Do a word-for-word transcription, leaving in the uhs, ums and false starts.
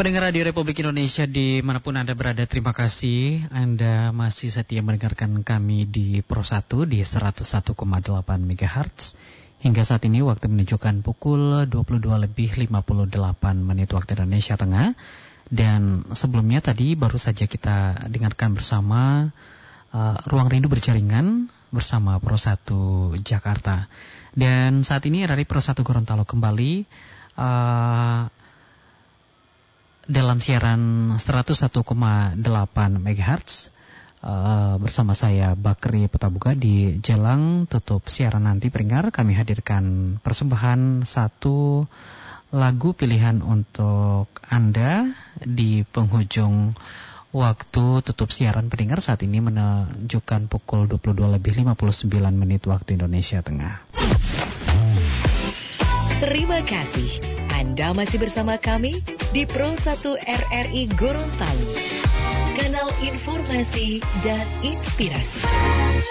Pendengar Radio Republik Indonesia dimanapun Anda berada, terima kasih Anda masih setia mendengarkan kami di Pro satu di seratus satu koma delapan megahertz. Hingga saat ini waktu menunjukkan pukul dua puluh dua lebih lima puluh delapan menit waktu Indonesia Tengah. Dan sebelumnya tadi baru saja kita dengarkan bersama uh, Ruang Rindu Berjaringan bersama Pro satu Jakarta. Dan saat ini dari Pro satu Gorontalo kembali uh, dalam siaran seratus satu koma delapan megahertz uh, bersama saya Bakri Petabuka. Di jelang tutup siaran nanti pendengar, kami hadirkan persembahan satu lagu pilihan untuk Anda di penghujung waktu tutup siaran pendengar. Saat ini menunjukkan pukul dua puluh dua lebih lima puluh sembilan menit waktu Indonesia Tengah. Terima kasih. Anda masih bersama kami di Pro satu R R I Gorontalo, kanal informasi dan inspirasi.